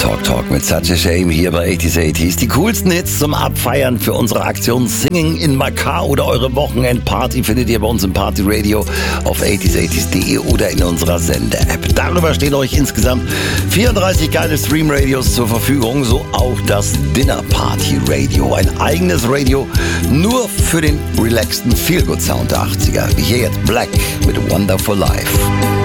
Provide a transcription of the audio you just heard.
Talk mit Such a Shame hier bei 80s. Die coolsten Hits zum Abfeiern für unsere Aktion Singing in Macau oder eure Wochenendparty findet ihr bei uns im Party Radio auf 80s80s.de oder in unserer Sende-App. Darüber stehen euch insgesamt 34 geile Stream-Radios zur Verfügung, so auch das Dinner Party Radio. Ein eigenes Radio nur für den relaxten Feel-Good-Sound der 80er. Wie hier jetzt Black mit Wonderful Life.